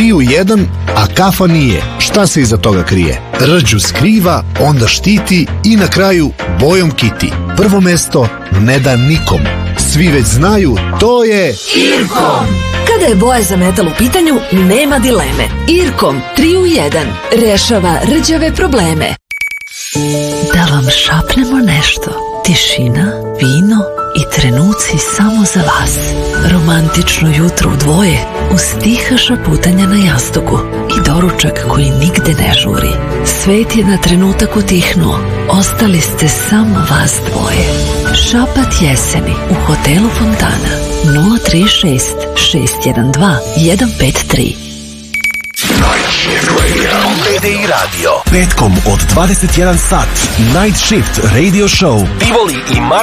3 u 1, a kafa nije. Šta se iza toga krije? Rđu skriva, onda štiti i na kraju bojom kiti. Prvo mesto ne da nikom. Svi već znaju, to je Irkom. Kada je boja za metal u pitanju, nema dileme. Irkom 3 u 1 rešava rđave probleme. Da vam šapnemo nešto. Tišina, vino i trenuci samo za vas. Romantično jutro u dvoje uz tiha šaputanja na jastuku i doručak koji nigde ne žuri. Svet je na trenutak utihnuo. Ostali ste samo vas dvoje. Šapat jeseni u hotelu Fontana 036 612 153. PDI Radio. Petkom od 21 sat. Night Shift Radio Show. Tivoli i